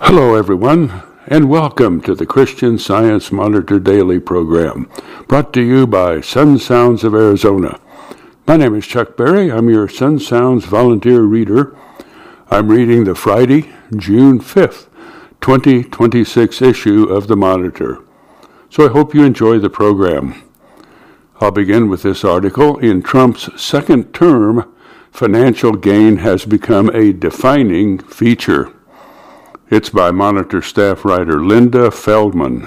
Hello, everyone, and welcome to the Christian Science Monitor Daily program, brought to you by Sun Sounds of Arizona. My name is Chuck Berry. I'm your Sun Sounds volunteer reader. I'm reading the Friday, June 5th, 2026 issue of the Monitor. So I hope you enjoy the program. I'll begin with this article. In Trump's second term, financial gain has become a defining feature. It's by Monitor staff writer Linda Feldman.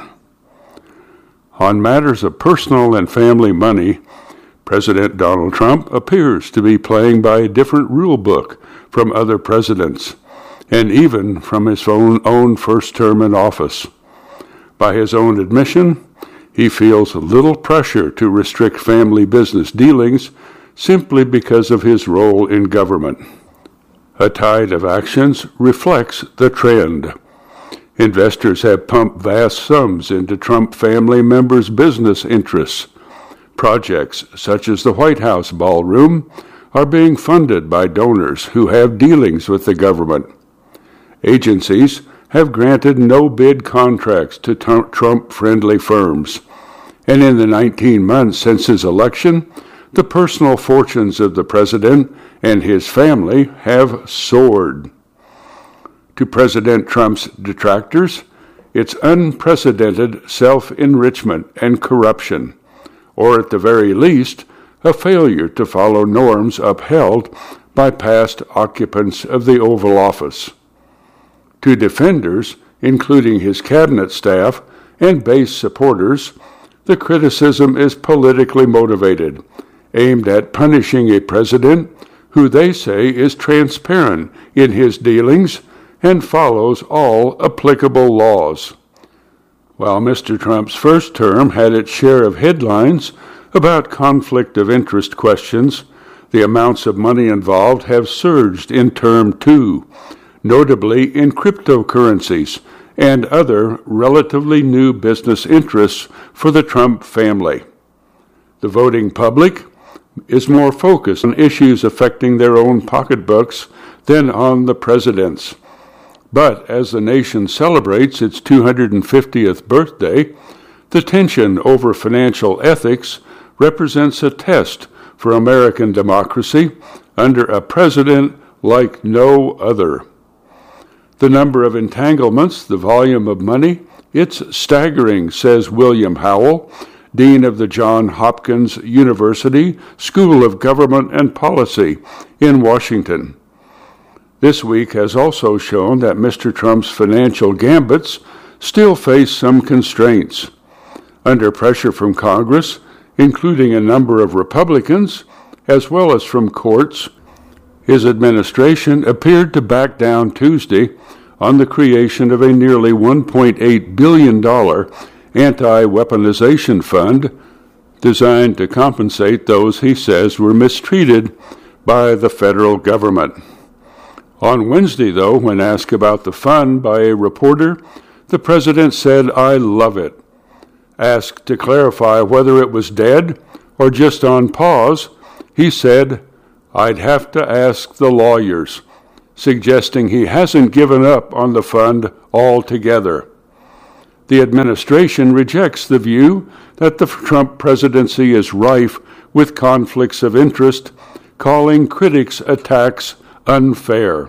On matters of personal and family money, President Donald Trump appears to be playing by a different rule book from other presidents, and even from his own first term in office. By his own admission, he feels little pressure to restrict family business dealings simply because of his role in government. A tide of actions reflects the trend. Investors have pumped vast sums into Trump family members' business interests. Projects such as the White House ballroom are being funded by donors who have dealings with the government. Agencies have granted no-bid contracts to Trump-friendly firms. And in the 19 months since his election, the personal fortunes of the president and his family have soared. To President Trump's detractors, it's unprecedented self-enrichment and corruption, or at the very least, a failure to follow norms upheld by past occupants of the Oval Office. To defenders, including his cabinet staff and base supporters, the criticism is politically motivated, aimed at punishing a president who they say is transparent in his dealings and follows all applicable laws. While Mr. Trump's first term had its share of headlines about conflict of interest questions, the amounts of money involved have surged in term two, notably in cryptocurrencies and other relatively new business interests for the Trump family. The voting public is more focused on issues affecting their own pocketbooks than on the president's. But as the nation celebrates its 250th birthday, the tension over financial ethics represents a test for American democracy under a president like no other. The number of entanglements, the volume of money, it's staggering, says William Howell, Dean of the Johns Hopkins University School of Government and Policy in Washington. This week has also shown that Mr. Trump's financial gambits still face some constraints. Under pressure from Congress, including a number of Republicans, as well as from courts, his administration appeared to back down Tuesday on the creation of a nearly $1.8 billion anti-weaponization fund designed to compensate those he says were mistreated by the federal government. On Wednesday, though, when asked about the fund by a reporter, the president said, "I love it." Asked to clarify whether it was dead or just on pause, he said, "I'd have to ask the lawyers," suggesting he hasn't given up on the fund altogether. The administration rejects the view that the Trump presidency is rife with conflicts of interest, calling critics' attacks unfair.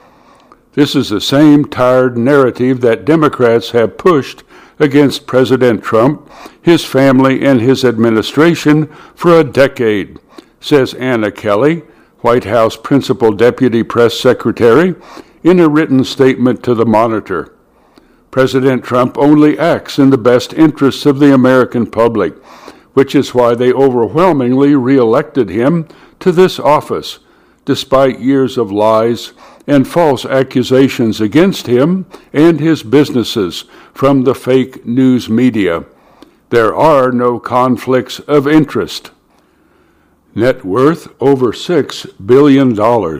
This is the same tired narrative that Democrats have pushed against President Trump, his family, and his administration for a decade, says Anna Kelly, White House Principal Deputy Press Secretary, in a written statement to the Monitor. President Trump only acts in the best interests of the American public, which is why they overwhelmingly re-elected him to this office, despite years of lies and false accusations against him and his businesses from the fake news media. There are no conflicts of interest. Net worth over $6 billion.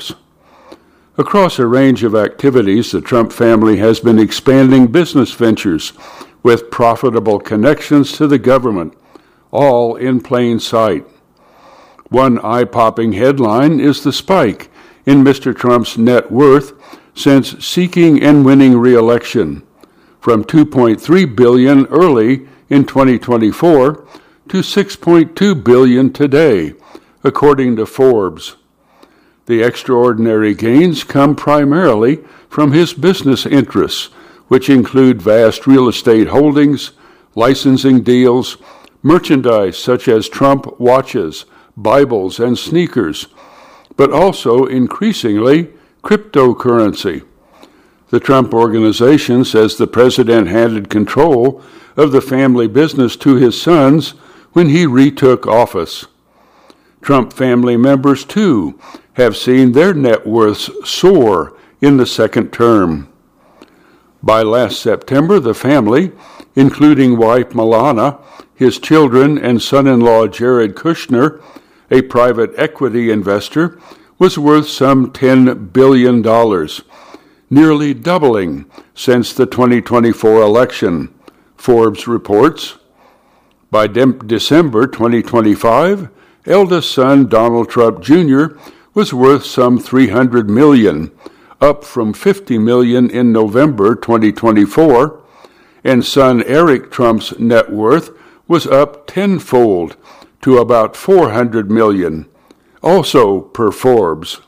Across a range of activities, the Trump family has been expanding business ventures with profitable connections to the government, all in plain sight. One eye-popping headline is the spike in Mr. Trump's net worth since seeking and winning re-election, from $2.3 billion early in 2024 to $6.2 billion today, according to Forbes. The extraordinary gains come primarily from his business interests, which include vast real estate holdings, licensing deals, merchandise such as Trump watches, Bibles, and sneakers, but also increasingly cryptocurrency. The Trump Organization says the president handed control of the family business to his sons when he retook office. Trump family members, too, have seen their net worths soar in the second term. By last September, the family, including wife Melania, his children, and son-in-law Jared Kushner, a private equity investor, was worth some $10 billion, nearly doubling since the 2024 election, Forbes reports. By December 2025, eldest son Donald Trump Jr. was worth some $300 million, up from $50 million in November 2024, and son Eric Trump's net worth was up tenfold to about $400 million, also per Forbes.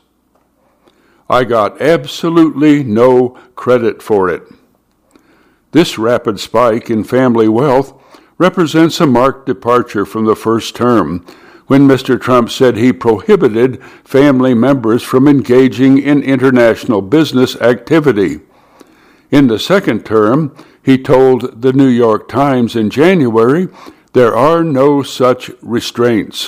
I got absolutely no credit for it. This rapid spike in family wealth represents a marked departure from the first term, when Mr. Trump said he prohibited family members from engaging in international business activity. In the second term, he told the New York Times in January, "There are no such restraints."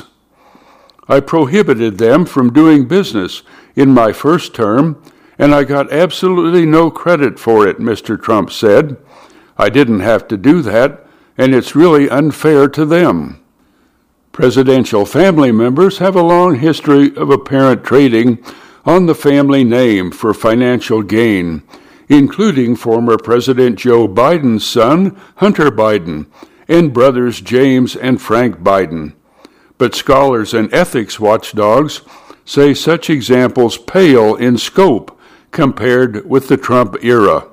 I prohibited them from doing business in my first term, and I got absolutely no credit for it, Mr. Trump said. I didn't have to do that, and it's really unfair to them. Presidential family members have a long history of apparent trading on the family name for financial gain, including former President Joe Biden's son, Hunter Biden, and brothers James and Frank Biden. But scholars and ethics watchdogs say such examples pale in scope compared with the Trump era.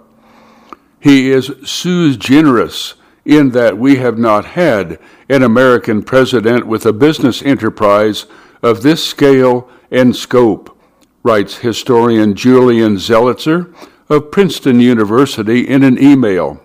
He is sui generis in that we have not had an American president with a business enterprise of this scale and scope, writes historian Julian Zelizer of Princeton University in an email.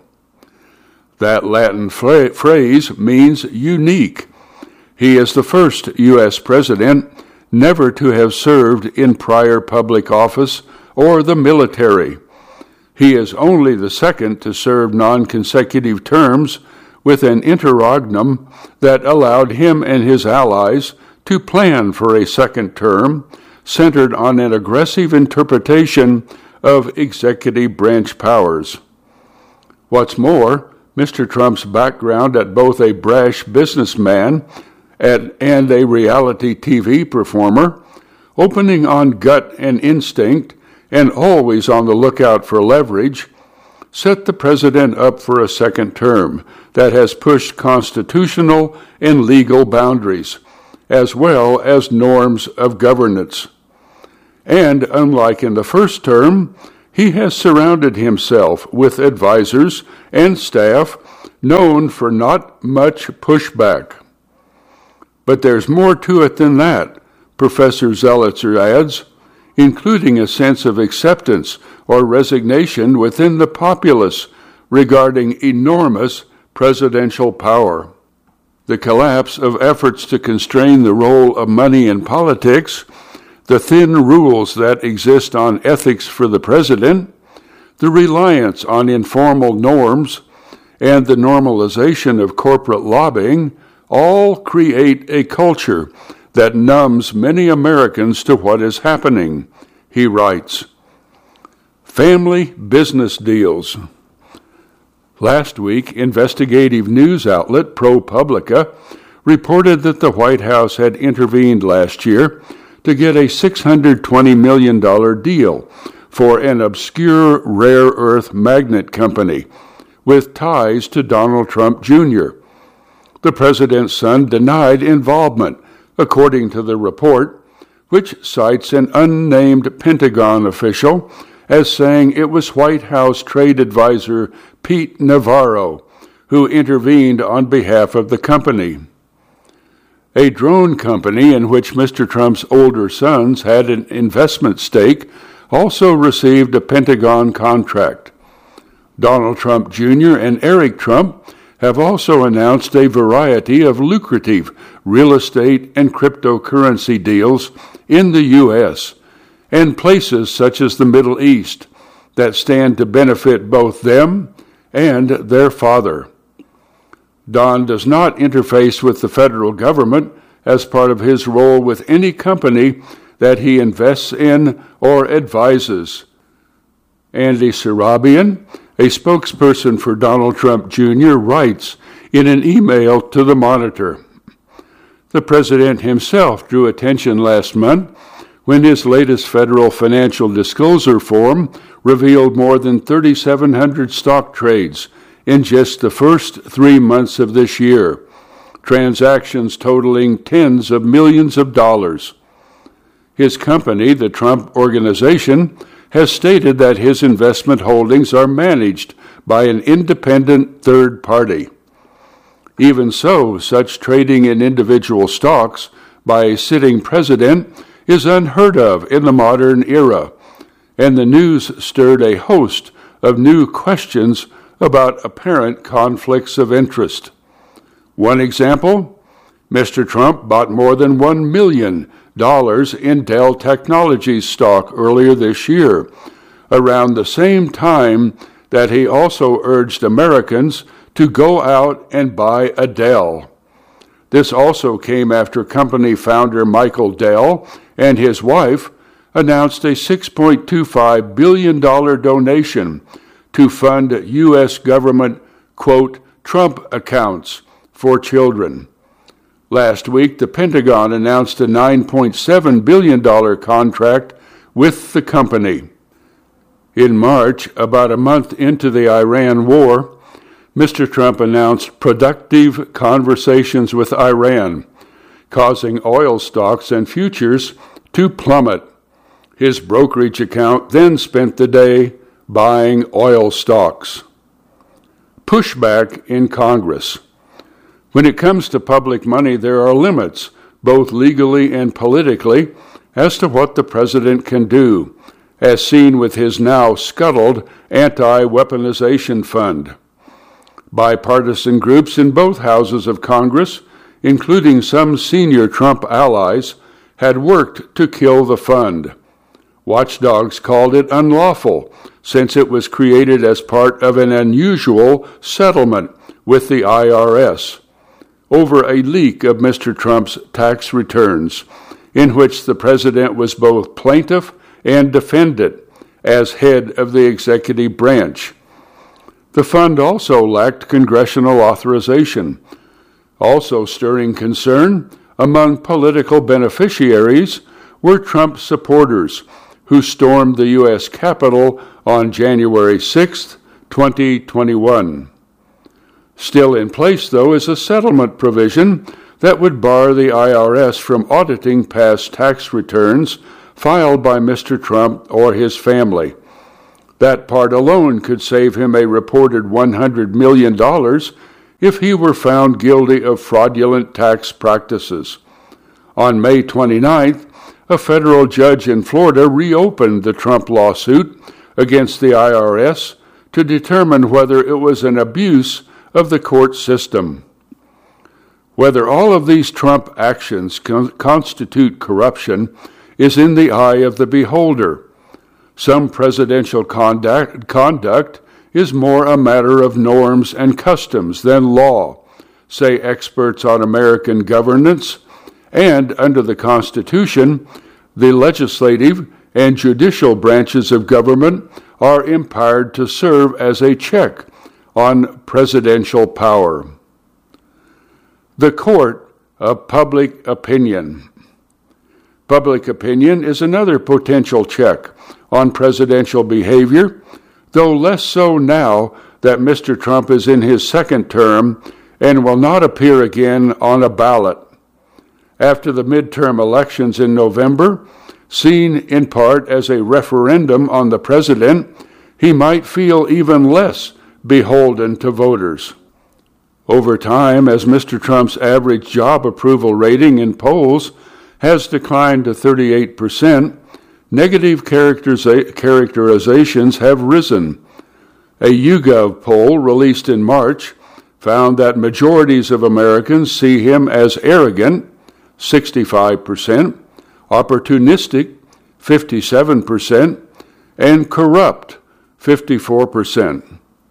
That Latin phrase means unique. He is the first U.S. president never to have served in prior public office or the military. He is only the second to serve non-consecutive terms with an interregnum that allowed him and his allies to plan for a second term centered on an aggressive interpretation of executive branch powers. What's more, Mr. Trump's background as both a brash businessman and a reality TV performer, opening on gut and instinct, and always on the lookout for leverage, set the president up for a second term that has pushed constitutional and legal boundaries, as well as norms of governance. And unlike in the first term, he has surrounded himself with advisors and staff known for not much pushback. But there's more to it than that, Professor Zelizer adds, including a sense of acceptance or resignation within the populace regarding enormous presidential power. The collapse of efforts to constrain the role of money in politics, the thin rules that exist on ethics for the president, the reliance on informal norms, and the normalization of corporate lobbying all create a culture that numbs many Americans to what is happening, he writes. Family business deals. Last week, investigative news outlet ProPublica reported that the White House had intervened last year to get a $620 million deal for an obscure rare earth magnet company with ties to Donald Trump Jr. The president's son denied involvement, according to the report, which cites an unnamed Pentagon official as saying it was White House trade advisor Pete Navarro who intervened on behalf of the company. A drone company in which Mr. Trump's older sons had an investment stake also received a Pentagon contract. Donald Trump Jr. and Eric Trump have also announced a variety of lucrative real estate and cryptocurrency deals in the U.S. and places such as the Middle East that stand to benefit both them and their father. Don does not interface with the federal government as part of his role with any company that he invests in or advises. Andy Sarabian, a spokesperson for Donald Trump Jr., writes in an email to the Monitor. The president himself drew attention last month when his latest federal financial disclosure form revealed more than 3,700 stock trades in just the first 3 months of this year, transactions totaling tens of millions of dollars. His company, the Trump Organization, has stated that his investment holdings are managed by an independent third party. Even so, such trading in individual stocks by a sitting president is unheard of in the modern era, and the news stirred a host of new questions about apparent conflicts of interest. One example, Mr. Trump bought more than $1 million in Dell Technologies stock earlier this year, around the same time that he also urged Americans to go out and buy a Dell. This also came after company founder Michael Dell and his wife announced a $6.25 billion donation to fund U.S. government, quote, Trump accounts for children. Last week, the Pentagon announced a $9.7 billion contract with the company. In March, about a month into the Iran war, Mr. Trump announced productive conversations with Iran, causing oil stocks and futures to plummet. His brokerage account then spent the day buying oil stocks. Pushback in Congress. When it comes to public money, there are limits, both legally and politically, as to what the president can do, as seen with his now scuttled anti-weaponization fund. Bipartisan groups in both houses of Congress, including some senior Trump allies, had worked to kill the fund. Watchdogs called it unlawful, since it was created as part of an unusual settlement with the IRS over a leak of Mr. Trump's tax returns, in which the president was both plaintiff and defendant as head of the executive branch. The fund also lacked congressional authorization, also stirring concern among political beneficiaries were Trump supporters who stormed the U.S. Capitol on January 6, 2021. Still in place, though, is a settlement provision that would bar the IRS from auditing past tax returns filed by Mr. Trump or his family. That part alone could save him a reported $100 million if he were found guilty of fraudulent tax practices. On May 29th, a federal judge in Florida reopened the Trump lawsuit against the IRS to determine whether it was an abuse of the court system. Whether all of these Trump actions constitute corruption is in the eye of the beholder. Some presidential conduct is more a matter of norms and customs than law, say experts on American governance, and under the Constitution, the legislative and judicial branches of government are empowered to serve as a check on presidential power. The court of public opinion. Public opinion is another potential check on presidential behavior, though less so now that Mr. Trump is in his second term and will not appear again on a ballot. After the midterm elections in November, seen in part as a referendum on the president, he might feel even less beholden to voters. Over time, as Mr. Trump's average job approval rating in polls has declined to 38%, negative characterizations have risen. A YouGov poll released in March found that majorities of Americans see him as arrogant, 65%, opportunistic, 57%, and corrupt, 54%.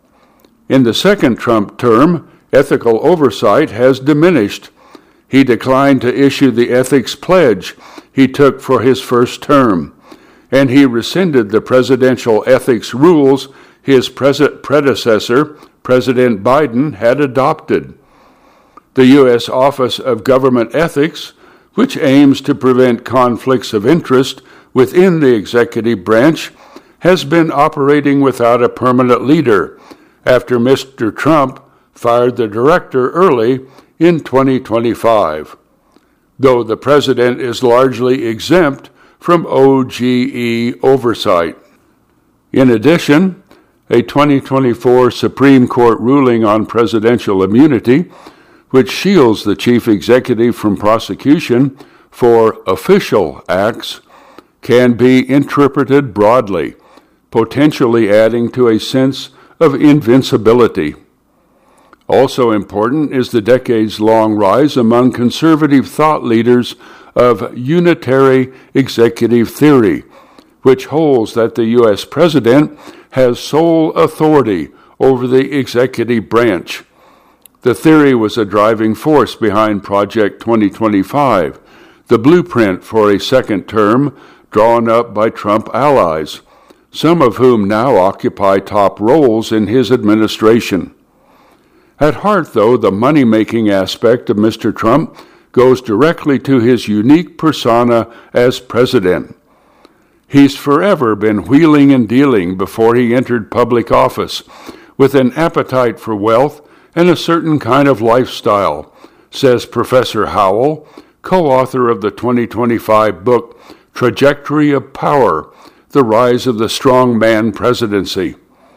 In the second Trump term, ethical oversight has diminished. He declined to issue the ethics pledge he took for his first term, and he rescinded the presidential ethics rules his predecessor, President Biden, had adopted. The U.S. Office of Government Ethics, which aims to prevent conflicts of interest within the executive branch, has been operating without a permanent leader after Mr. Trump fired the director early in 2025, though the president is largely exempt from OGE oversight. In addition, a 2024 Supreme Court ruling on presidential immunity, which shields the chief executive from prosecution for official acts, can be interpreted broadly, potentially adding to a sense of invincibility. Also important is the decades-long rise among conservative thought leaders of unitary executive theory, which holds that the U.S. president has sole authority over the executive branch. The theory was a driving force behind Project 2025, the blueprint for a second term drawn up by Trump allies, some of whom now occupy top roles in his administration. At heart, though, the money-making aspect of Mr. Trump goes directly to his unique persona as president. He's forever been wheeling and dealing before he entered public office, with an appetite for wealth and a certain kind of lifestyle, says Professor Howell, co-author of the 2025 book Trajectory of Power, The Rise of the Strongman Presidency.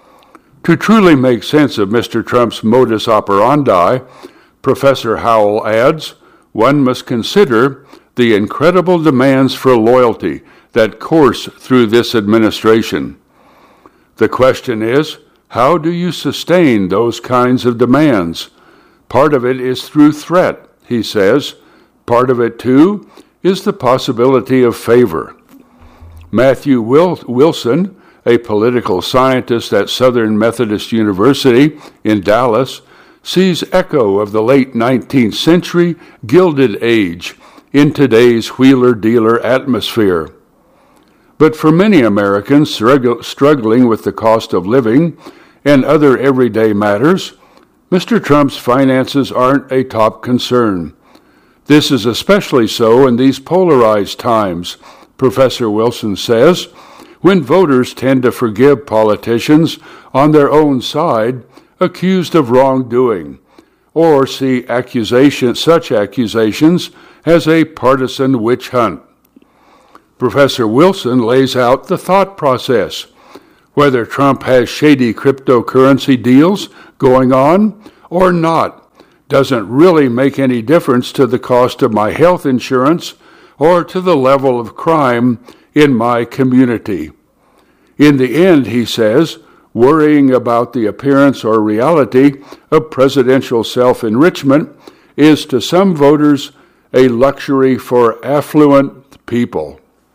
To truly make sense of Mr. Trump's modus operandi, Professor Howell adds, one must consider the incredible demands for loyalty that course through this administration. The question is, how do you sustain those kinds of demands? Part of it is through threat, he says. Part of it, too, is the possibility of favor. Matthew Wilson, a political scientist at Southern Methodist University in Dallas, sees echo of the late 19th century Gilded Age in today's wheeler-dealer atmosphere. But for many Americans struggling with the cost of living and other everyday matters, Mr. Trump's finances aren't a top concern. This is especially so in these polarized times, Professor Wilson says, when voters tend to forgive politicians on their own side accused of wrongdoing, or see such accusations as a partisan witch hunt. Professor Wilson lays out the thought process. Whether Trump has shady cryptocurrency deals going on or not doesn't really make any difference to the cost of my health insurance or to the level of crime in my community. In the end, he says, worrying about the appearance or reality of presidential self-enrichment is to some voters a luxury for affluent people.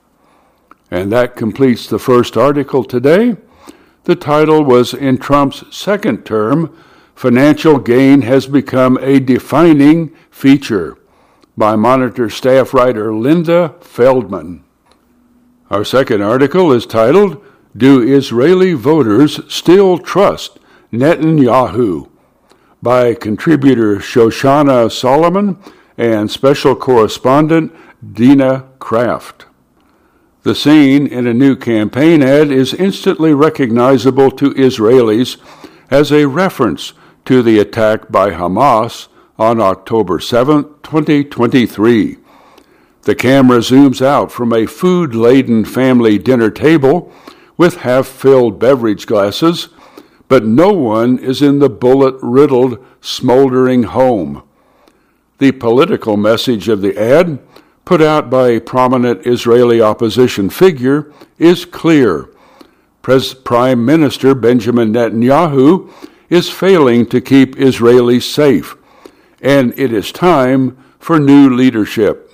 And that completes the first article today. The title was, In Trump's Second Term, Financial Gain Has Become a Defining Feature, by Monitor staff writer Linda Feldman. Our second article is titled, Do Israeli Voters Still Trust Netanyahu? By contributor Shoshana Solomon and special correspondent Dina Kraft. The scene in a new campaign ad is instantly recognizable to Israelis as a reference to the attack by Hamas on October 7, 2023. The camera zooms out from a food-laden family dinner table with half-filled beverage glasses, but no one is in the bullet-riddled, smoldering home. The political message of the ad, put out by a prominent Israeli opposition figure, is clear. Prime Minister Benjamin Netanyahu is failing to keep Israelis safe, and it is time for new leadership.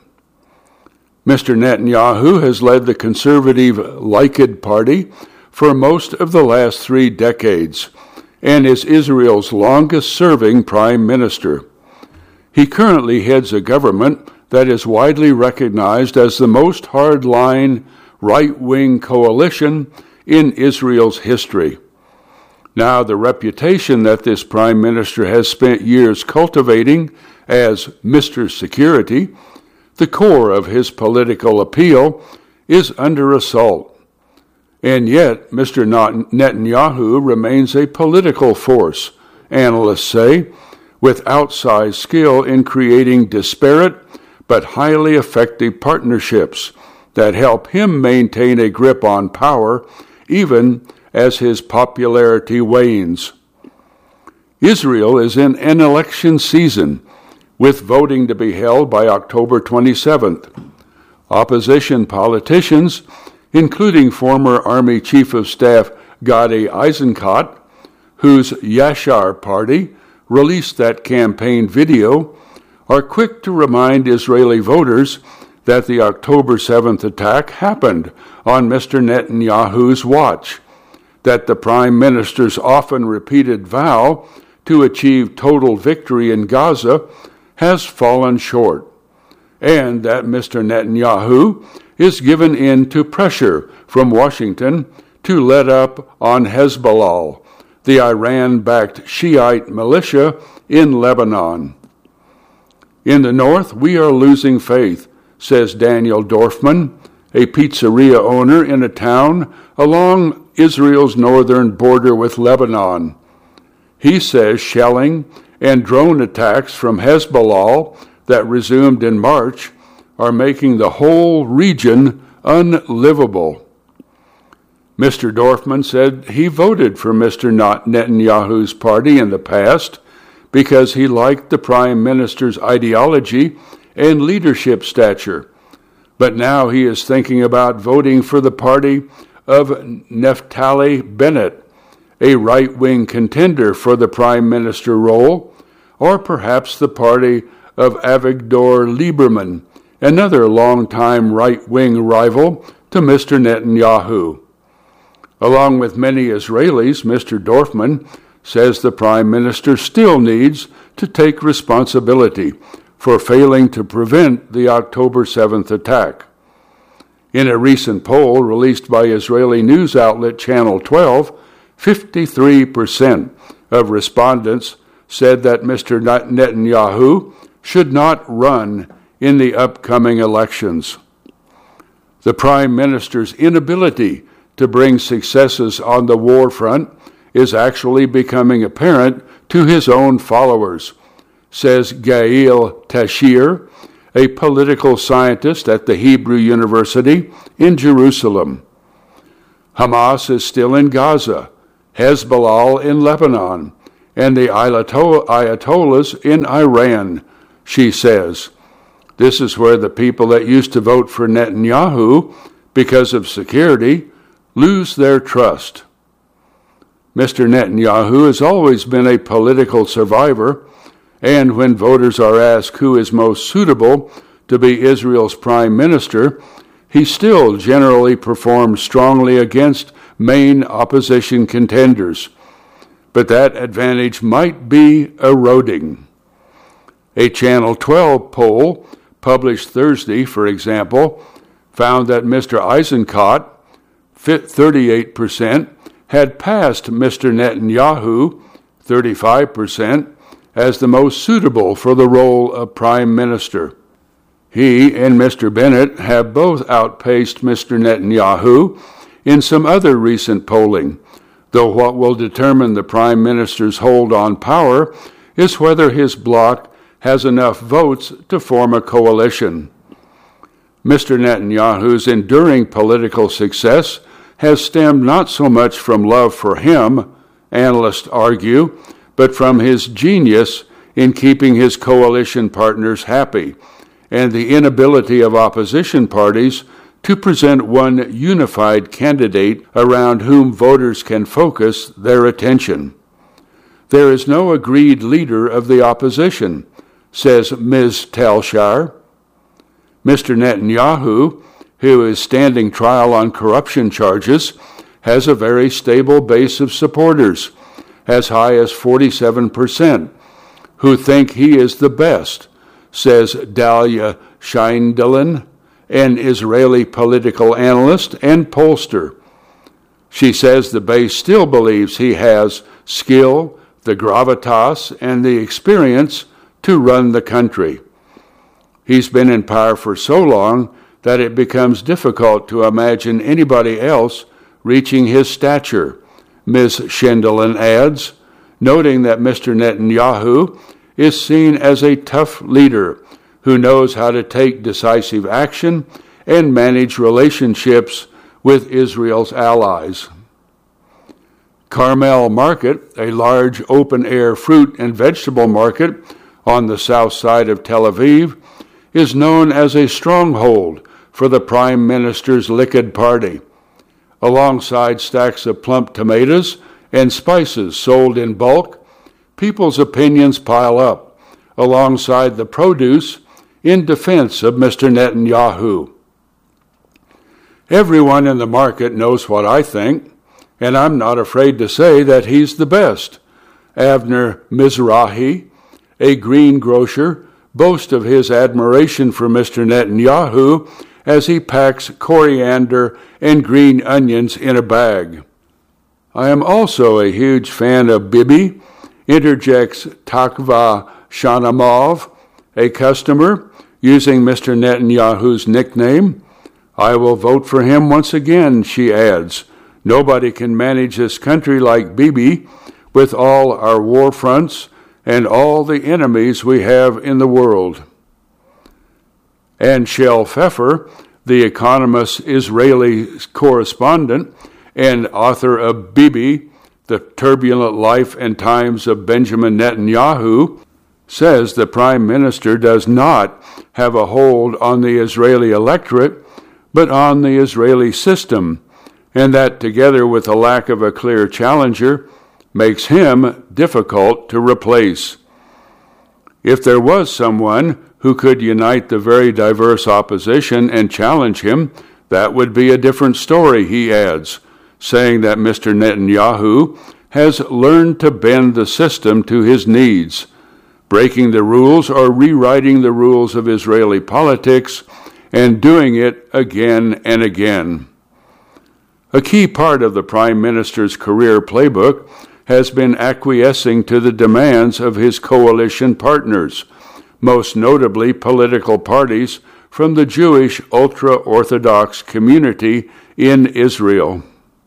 Mr. Netanyahu has led the conservative Likud party for most of the last 3 decades and is Israel's longest-serving prime minister. He currently heads a government that is widely recognized as the most hard-line, right-wing coalition in Israel's history. Now, the reputation that this prime minister has spent years cultivating as Mr. Security, the core of his political appeal, is under assault. And yet, Mr. Netanyahu remains a political force, analysts say, with outsized skill in creating disparate but highly effective partnerships that help him maintain a grip on power even as his popularity wanes. Israel is in an election season, with voting to be held by October 27th. Opposition politicians, including former Army Chief of Staff Gadi Eisenkot, whose Yashar party released that campaign video, are quick to remind Israeli voters that the October 7th attack happened on Mr. Netanyahu's watch, that the Prime Minister's often repeated vow to achieve total victory in Gaza has fallen short, and that Mr. Netanyahu is given in to pressure from Washington to let up on Hezbollah, the Iran-backed Shiite militia in Lebanon. In the north, we are losing faith, says Daniel Dorfman, a pizzeria owner in a town along Israel's northern border with Lebanon. He says shelling and drone attacks from Hezbollah that resumed in March are making the whole region unlivable. Mr. Dorfman said he voted for Mr. Netanyahu's party in the past because he liked the prime minister's ideology and leadership stature, but now he is thinking about voting for the party of Naftali Bennett, a right-wing contender for the prime minister role, or perhaps the party of Avigdor Lieberman, another longtime right-wing rival to Mr. Netanyahu. Along with many Israelis, Mr. Dorfman says the prime minister still needs to take responsibility for failing to prevent the October 7th attack. In a recent poll released by Israeli news outlet Channel 12, 53% of respondents said that Mr. Netanyahu should not run in the upcoming elections. The prime minister's inability to bring successes on the war front is actually becoming apparent to his own followers, says Gail Tashir, a political scientist at the Hebrew University in Jerusalem. Hamas is still in Gaza, Hezbollah in Lebanon, and the Ayatollahs in Iran, she says. This is where the people that used to vote for Netanyahu because of security lose their trust. Mr. Netanyahu has always been a political survivor, and when voters are asked who is most suitable to be Israel's prime minister, he still generally performs strongly against main opposition contenders. But that advantage might be eroding. A Channel 12 poll published Thursday, for example, found that Mr. Eisenkot, 38%, had passed Mr. Netanyahu, 35%, as the most suitable for the role of prime minister. He and Mr. Bennett have both outpaced Mr. Netanyahu in some other recent polling, though what will determine the prime minister's hold on power is whether his bloc has enough votes to form a coalition. Mr. Netanyahu's enduring political success has stemmed not so much from love for him, analysts argue, but from his genius in keeping his coalition partners happy, and the inability of opposition parties to present one unified candidate around whom voters can focus their attention. There is no agreed leader of the opposition, says Ms. Talshar. Mr. Netanyahu, who is standing trial on corruption charges, has a very stable base of supporters, as high as 47%, who think he is the best, says Dalia Scheindelen, an Israeli political analyst and pollster. She says the base still believes he has skill, the gravitas, and the experience to run the country. He's been in power for so long that it becomes difficult to imagine anybody else reaching his stature, Ms. Scheindelen adds, noting that Mr. Netanyahu is seen as a tough leader who knows how to take decisive action and manage relationships with Israel's allies. Carmel Market, a large open-air fruit and vegetable market on the south side of Tel Aviv, is known as a stronghold for the Prime Minister's Likud party. Alongside stacks of plump tomatoes and spices sold in bulk, people's opinions pile up alongside the produce in defense of Mr. Netanyahu. Everyone in the market knows what I think, and I'm not afraid to say that he's the best. Avner Mizrahi, a greengrocer, boasts of his admiration for Mr. Netanyahu as he packs coriander and green onions in a bag. I am also a huge fan of Bibi, interjects Takva Shanamov, a customer, using Mr. Netanyahu's nickname. I will vote for him once again, she adds. Nobody can manage this country like Bibi with all our war fronts and all the enemies we have in the world. And Shel Pfeffer, the Economist Israeli correspondent and author of Bibi, The Turbulent Life and Times of Benjamin Netanyahu, says the Prime Minister does not have a hold on the Israeli electorate, but on the Israeli system, and that together with the lack of a clear challenger, makes him difficult to replace. If there was someone who could unite the very diverse opposition and challenge him, that would be a different story, he adds, saying that Mr. Netanyahu has learned to bend the system to his needs, breaking the rules or rewriting the rules of Israeli politics, and doing it again and again. A key part of the Prime Minister's career playbook has been acquiescing to the demands of his coalition partners, most notably political parties from the Jewish ultra-Orthodox community in Israel.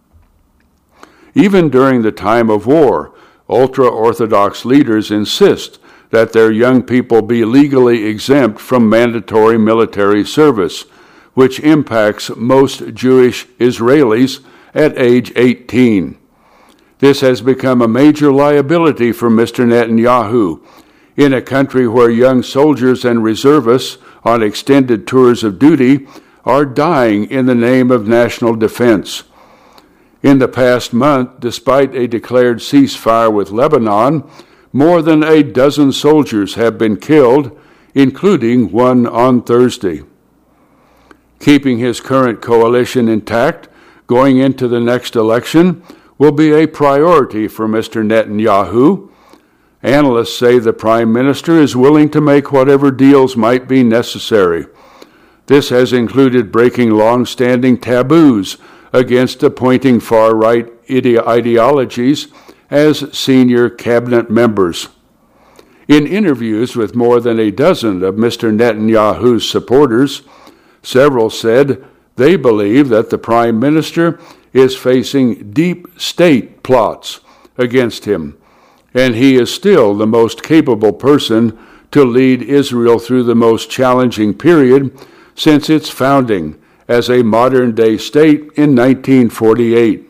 Even during the time of war, ultra-Orthodox leaders insist that their young people be legally exempt from mandatory military service, which impacts most Jewish Israelis at age 18. This has become a major liability for Mr. Netanyahu, in a country where young soldiers and reservists on extended tours of duty are dying in the name of national defense. In the past month, despite a declared ceasefire with Lebanon, more than a dozen soldiers have been killed, including one on Thursday. Keeping his current coalition intact going into the next election will be a priority for Mr. Netanyahu. Analysts say the Prime Minister is willing to make whatever deals might be necessary. This has included breaking long-standing taboos against appointing far-right ideologies as senior cabinet members. In interviews with more than a dozen of Mr. Netanyahu's supporters, several said they believe that the Prime Minister is facing deep state plots against him, and he is still the most capable person to lead Israel through the most challenging period since its founding as a modern-day state in 1948.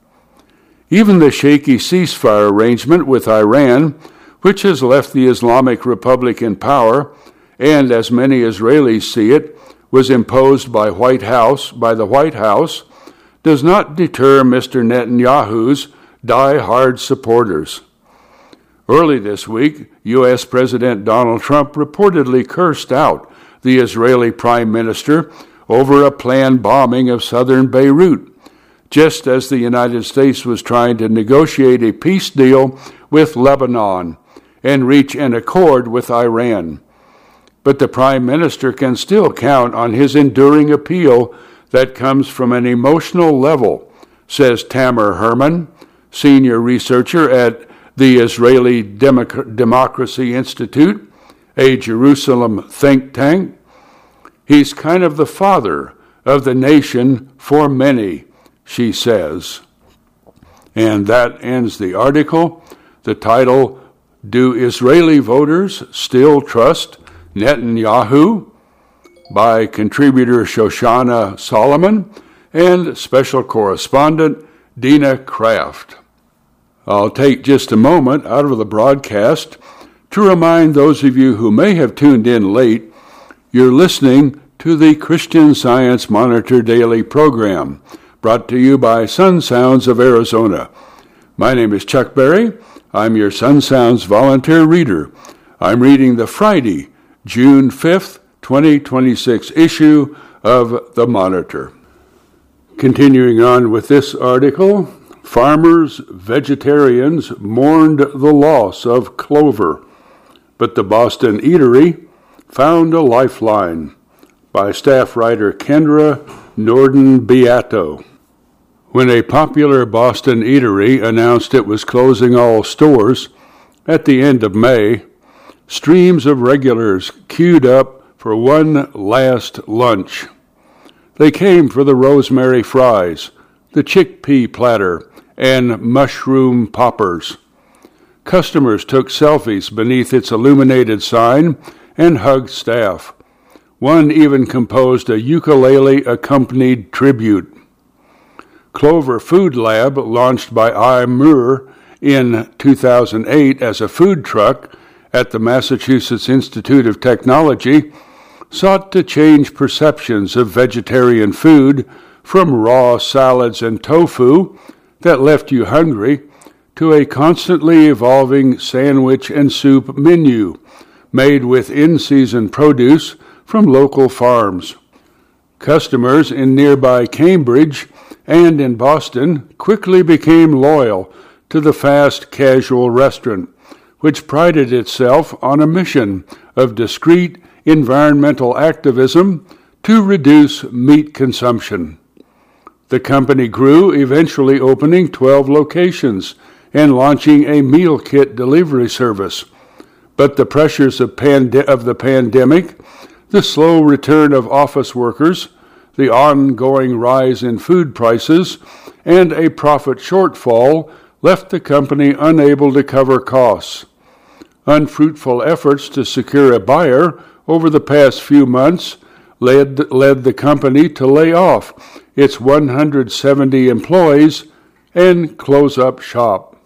Even the shaky ceasefire arrangement with Iran, which has left the Islamic Republic in power, and as many Israelis see it, was imposed by the White House, does not deter Mr. Netanyahu's die-hard supporters. Early this week, U.S. President Donald Trump reportedly cursed out the Israeli Prime Minister over a planned bombing of southern Beirut, just as the United States was trying to negotiate a peace deal with Lebanon and reach an accord with Iran. But the Prime Minister can still count on his enduring appeal that comes from an emotional level, says Tamer Herman, senior researcher at the Israeli Democracy Institute, a Jerusalem think tank. He's kind of the father of the nation for many, she says. And that ends the article. The title, Do Israeli Voters Still Trust Netanyahu? By contributor Shoshana Solomon and special correspondent Dina Kraft. I'll take just a moment out of the broadcast to remind those of you who may have tuned in late, you're listening to the Christian Science Monitor Daily program, brought to you by Sun Sounds of Arizona. My name is Chuck Berry. I'm your Sun Sounds volunteer reader. I'm reading the Friday, June 5th, 2026 issue of the Monitor. Continuing on with this article, farmers, vegetarians mourned the loss of clover, but the Boston Eatery found a lifeline, by staff writer Kendra Norden-Beato. When a popular Boston eatery announced it was closing all stores at the end of May, streams of regulars queued up for one last lunch. They came for the rosemary fries, the chickpea platter, and mushroom poppers. Customers took selfies beneath its illuminated sign and hugged staff. One even composed a ukulele-accompanied tribute. Clover Food Lab, launched by iMur in 2008 as a food truck at the Massachusetts Institute of Technology, sought to change perceptions of vegetarian food from raw salads and tofu that left you hungry to a constantly evolving sandwich and soup menu made with in-season produce from local farms. Customers in nearby Cambridge and in Boston quickly became loyal to the fast casual restaurant, which prided itself on a mission of discreet environmental activism to reduce meat consumption. The company grew, eventually opening 12 locations and launching a meal kit delivery service. But the pressures of the pandemic, the slow return of office workers, the ongoing rise in food prices, and a profit shortfall left the company unable to cover costs. Unfruitful efforts to secure a buyer over the past few months led the company to lay off its 170 employees and close up shop.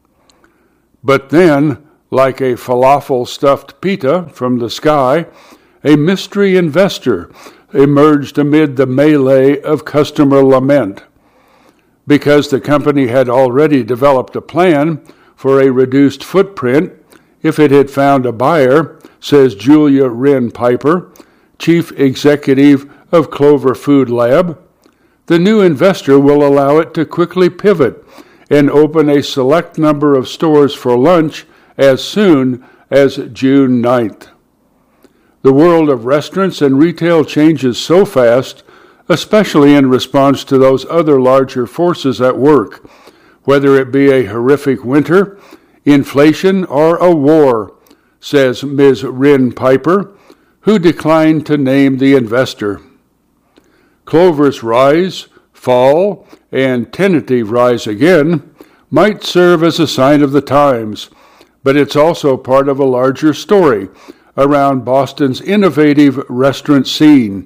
But then, like a falafel-stuffed pita from the sky, a mystery investor emerged amid the melee of customer lament. Because the company had already developed a plan for a reduced footprint if it had found a buyer, says Julia Wren Piper, chief executive of Clover Food Lab, the new investor will allow it to quickly pivot and open a select number of stores for lunch as soon as June 9th. The world of restaurants and retail changes so fast, especially in response to those other larger forces at work, whether it be a horrific winter, inflation, or a war, says Ms. Wren Piper, who declined to name the investor. Clover's rise, fall, and tentative rise again might serve as a sign of the times, but it's also part of a larger story around Boston's innovative restaurant scene,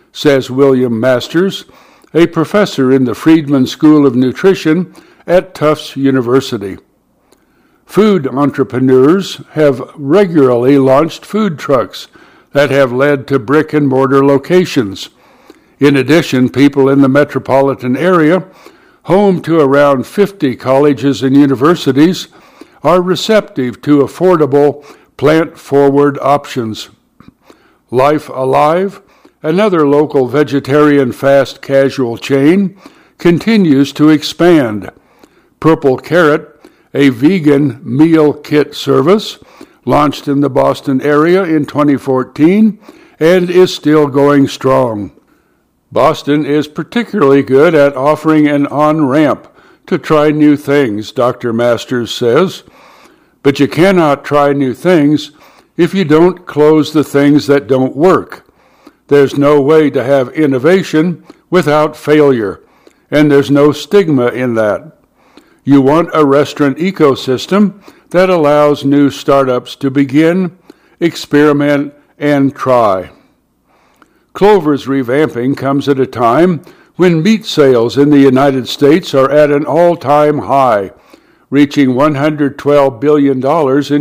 says William Masters, a professor in the Friedman School of Nutrition at Tufts University. Food entrepreneurs have regularly launched food trucks that have led to brick-and-mortar locations. In addition, people in the metropolitan area, home to around 50 colleges and universities, are receptive to affordable, plant-forward options. Life Alive, another local vegetarian fast casual chain, continues to expand. Purple Carrot, a vegan meal kit service, launched in the Boston area in 2014 and is still going strong. Boston is particularly good at offering an on-ramp to try new things, Dr. Masters says. But you cannot try new things if you don't close the things that don't work. There's no way to have innovation without failure, and there's no stigma in that. You want a restaurant ecosystem that allows new startups to begin, experiment, and try. Clover's revamping comes at a time when meat sales in the United States are at an all-time high, reaching $112 billion in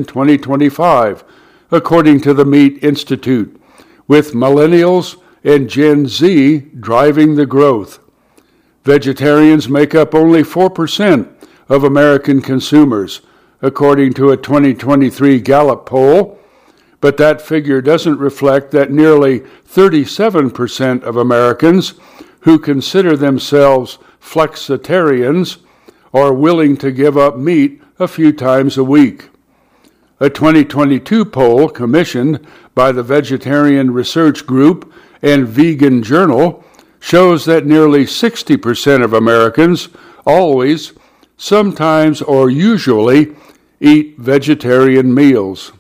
2025, according to the Meat Institute, with millennials and Gen Z driving the growth. Vegetarians make up only 4% of American consumers, according to a 2023 Gallup poll, but that figure doesn't reflect that nearly 37% of Americans who consider themselves flexitarians are willing to give up meat a few times a week. A 2022 poll commissioned by the Vegetarian Research Group and Vegan Journal shows that nearly 60% of Americans always, sometimes, or usually eat vegetarian meals.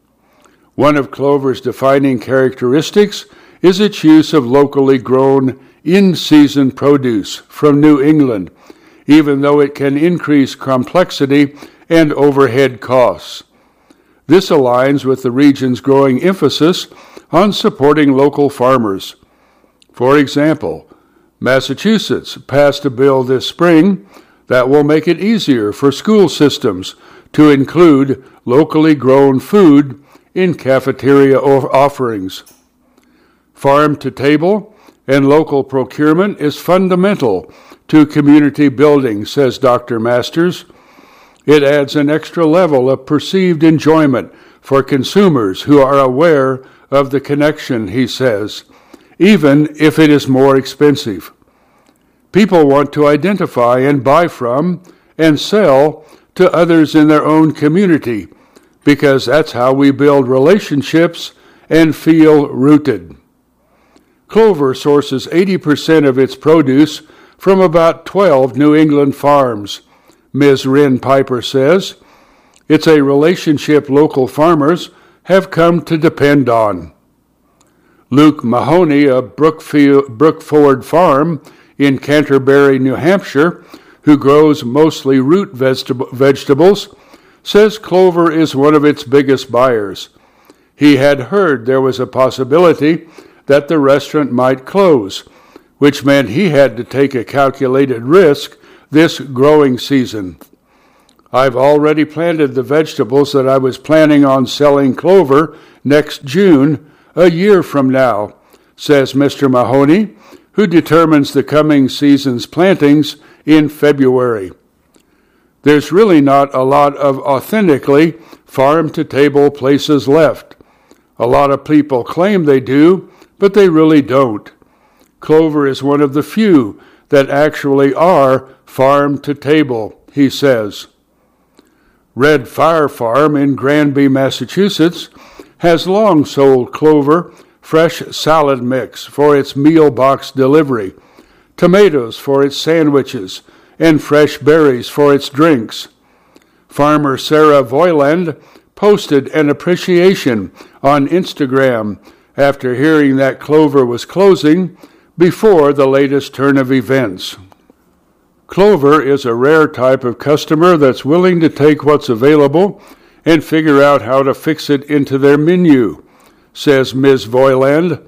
One of Clover's defining characteristics is its use of locally grown, in-season produce from New England, even though it can increase complexity and overhead costs. This aligns with the region's growing emphasis on supporting local farmers. For example, Massachusetts passed a bill this spring that will make it easier for school systems to include locally grown food in cafeteria offerings. Farm to table and local procurement is fundamental to community building, says Dr. Masters. It adds an extra level of perceived enjoyment for consumers who are aware of the connection, he says, even if it is more expensive. People want to identify and buy from and sell to others in their own community, because that's how we build relationships and feel rooted. Clover sources 80% of its produce from about 12 New England farms, Ms. Wren Piper says. It's a relationship local farmers have come to depend on. Luke Mahoney of Brookford Farm in Canterbury, New Hampshire, who grows mostly root vegetables, says Clover is one of its biggest buyers. He had heard there was a possibility that the restaurant might close, which meant he had to take a calculated risk this growing season. I've already planted the vegetables that I was planning on selling Clover next June, a year from now, says Mr. Mahoney, who determines the coming season's plantings in February. There's really not a lot of authentically farm-to-table places left. A lot of people claim they do, but they really don't. Clover is one of the few that actually are farm-to-table, he says. Red Fire Farm in Granby, Massachusetts, has long sold Clover fresh salad mix for its meal box delivery, tomatoes for its sandwiches, and fresh berries for its drinks. Farmer Sarah Voiland posted an appreciation on Instagram after hearing that Clover was closing before the latest turn of events. Clover is a rare type of customer that's willing to take what's available and figure out how to fix it into their menu, says Ms. Voiland,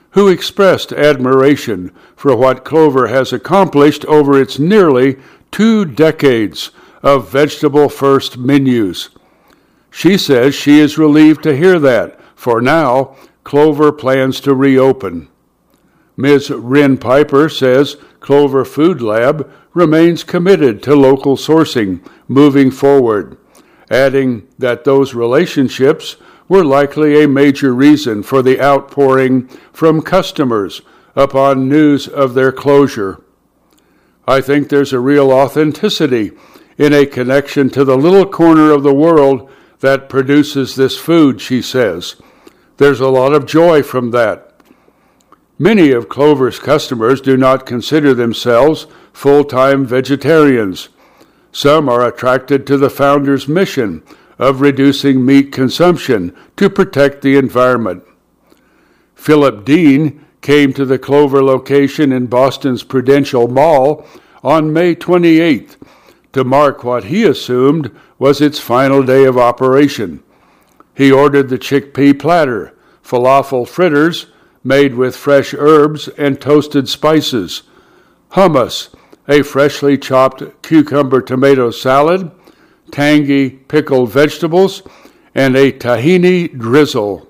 who expressed admiration for what Clover has accomplished over its nearly 2 decades of vegetable-first menus. She says she is relieved to hear that, for now, Clover plans to reopen. Ms. Wren Piper says Clover Food Lab remains committed to local sourcing moving forward, adding that those relationships were likely a major reason for the outpouring from customers upon news of their closure. I think there's a real authenticity in a connection to the little corner of the world that produces this food, she says. There's a lot of joy from that. Many of Clover's customers do not consider themselves full-time vegetarians. Some are attracted to the founder's mission of reducing meat consumption to protect the environment. Philip Dean came to the Clover location in Boston's Prudential Mall on May 28th to mark what he assumed was its final day of operation. He ordered the chickpea platter, falafel fritters made with fresh herbs and toasted spices, hummus, a freshly chopped cucumber tomato salad, tangy pickled vegetables, and a tahini drizzle.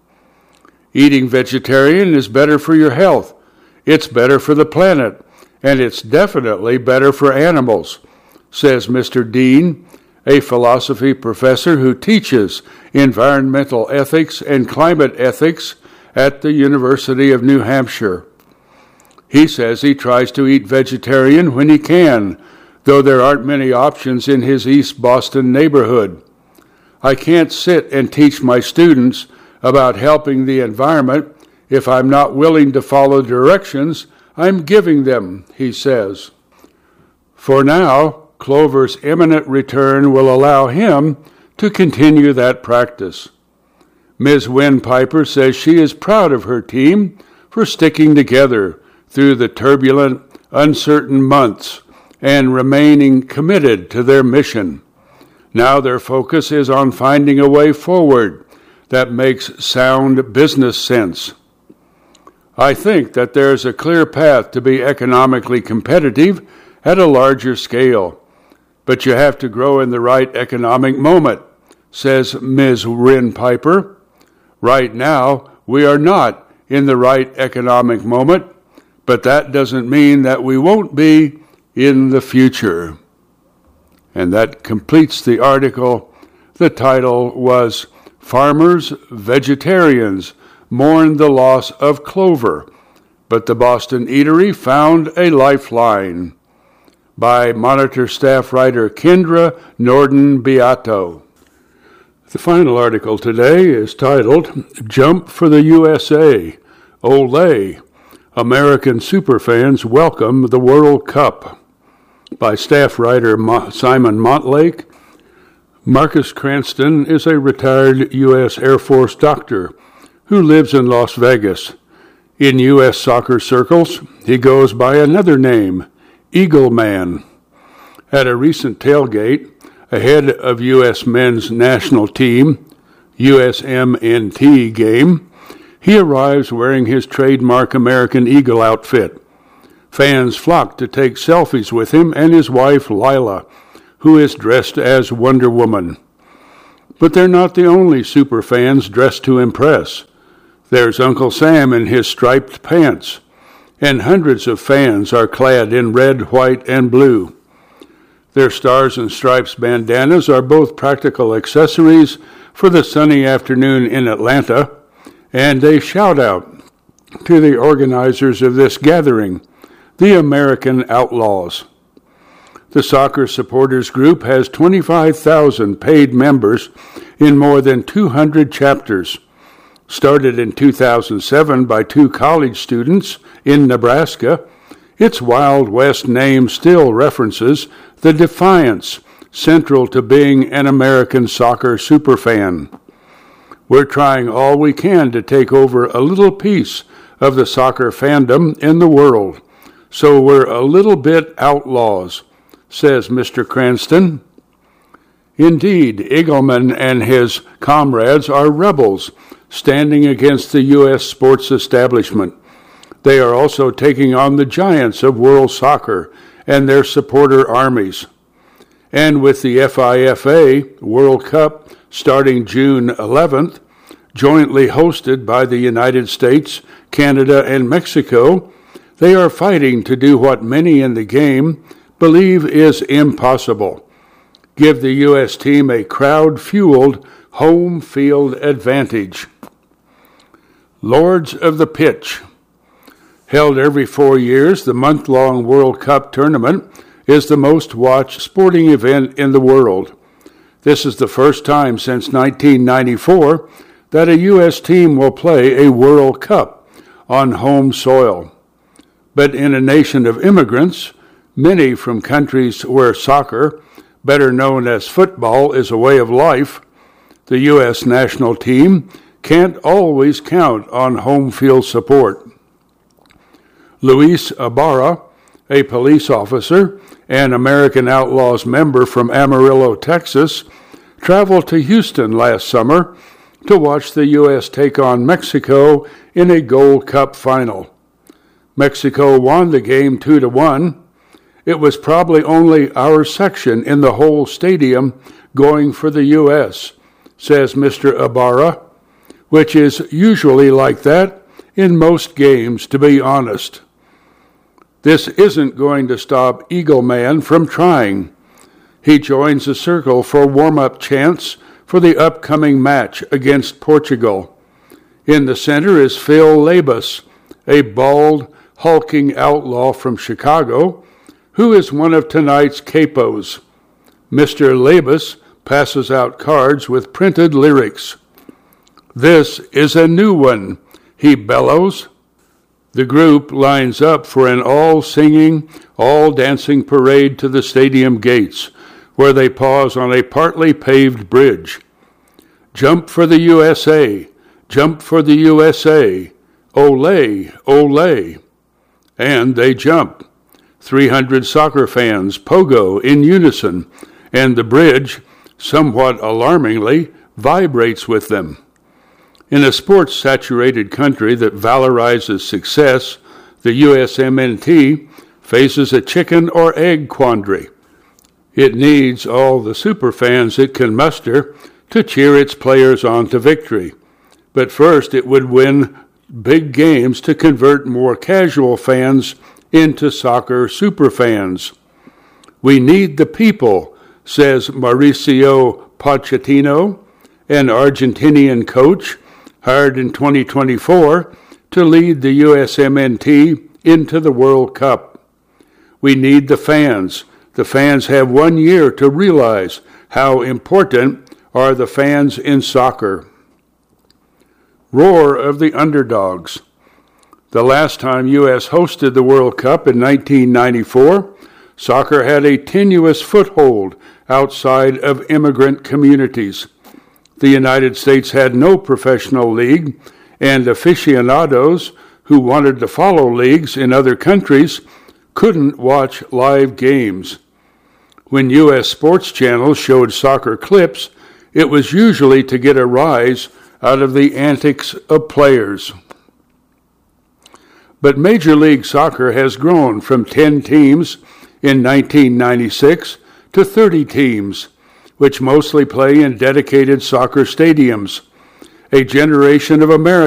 Eating vegetarian is better for your health. It's better for the planet, and it's definitely better for animals, says Mr. Dean, a philosophy professor who teaches environmental ethics and climate ethics at the University of New Hampshire. He says he tries to eat vegetarian when he can, though there aren't many options in his East Boston neighborhood. I can't sit and teach my students about helping the environment if I'm not willing to follow directions I'm giving them, he says. For now, Clover's imminent return will allow him to continue that practice. Ms. Wren Piper says she is proud of her team for sticking together through the turbulent, uncertain months and remaining committed to their mission. Now their focus is on finding a way forward that makes sound business sense. I think that there's a clear path to be economically competitive at a larger scale, but you have to grow in the right economic moment, says Ms. Wren Piper. Right now, we are not in the right economic moment, but that doesn't mean that we won't be in the future. And that completes the article. The title was Farmers, Vegetarians Mourn the Loss of Clover, but the Boston Eatery Found a Lifeline, by Monitor staff writer Kendra Norden-Beato. The final article today is titled Jump for the USA, Olay, American Superfans Welcome the World Cup, by staff writer Simon Montlake. Marcus Cranston is a retired U.S. Air Force doctor who lives in Las Vegas. In U.S. soccer circles, he goes by another name, Eagle Man. At a recent tailgate, ahead of U.S. men's national team, USMNT game, he arrives wearing his trademark American Eagle outfit. Fans flock to take selfies with him and his wife, Lila, who is dressed as Wonder Woman. But they're not the only superfans dressed to impress. There's Uncle Sam in his striped pants, and hundreds of fans are clad in red, white, and blue. Their Stars and Stripes bandanas are both practical accessories for the sunny afternoon in Atlanta, and a shout-out to the organizers of this gathering, the American Outlaws. The soccer supporters group has 25,000 paid members in more than 200 chapters. Started in 2007 by 2 college students in Nebraska, its Wild West name still references the defiance central to being an American soccer superfan. We're trying all we can to take over a little piece of the soccer fandom in the world, so we're a little bit outlaws, says Mr. Cranston. Indeed, Eagleman and his comrades are rebels standing against the U.S. sports establishment. They are also taking on the giants of world soccer and their supporter armies. And with the FIFA World Cup starting June 11th, jointly hosted by the United States, Canada, and Mexico, they are fighting to do what many in the game believe is impossible: give the U.S. team a crowd-fueled home field advantage. Lords of the Pitch. Held every 4 years, the month-long World Cup tournament is the most-watched sporting event in the world. This is the first time since 1994 that a U.S. team will play a World Cup on home soil. But in a nation of immigrants, many from countries where soccer, better known as football, is a way of life, the U.S. national team can't always count on home field support. Luis Ibarra, a police officer and American Outlaws member from Amarillo, Texas, traveled to Houston last summer to watch the U.S. take on Mexico in a Gold Cup final. Mexico won the game 2-1. It was probably only our section in the whole stadium going for the U.S., says Mr. Ibarra, which is usually like that in most games, to be honest. This isn't going to stop Eagleman from trying. He joins the circle for warm-up chants for the upcoming match against Portugal. In the center is Phil Labus, a bald, hulking outlaw from Chicago, who is one of tonight's capos. Mr. Labus passes out cards with printed lyrics. "This is a new one," he bellows. The group lines up for an all-singing, all-dancing parade to the stadium gates, where they pause on a partly paved bridge. "Jump for the USA! Jump for the USA! Ole! Ole!" And they jump. 300 soccer fans pogo in unison, and the bridge, somewhat alarmingly, vibrates with them. In a sports-saturated country that valorizes success, the USMNT faces a chicken or egg quandary. It needs all the superfans it can muster to cheer its players on to victory. But first, it would win big games to convert more casual fans into soccer superfans. "We need the people," says Mauricio Pochettino, an Argentinian coach hired in 2024 to lead the USMNT into the World Cup. "We need the fans. The fans have 1 year to realize how important are the fans in soccer." Roar of the underdogs. The last time U.S. hosted the World Cup in 1994, soccer had a tenuous foothold outside of immigrant communities. The United States had no professional league, and aficionados who wanted to follow leagues in other countries couldn't watch live games. When U.S. sports channels showed soccer clips, it was usually to get a rise out of the antics of players. But Major League Soccer has grown from 10 teams in 1996 to 30 teams, which mostly play in dedicated soccer stadiums. A generation of Americans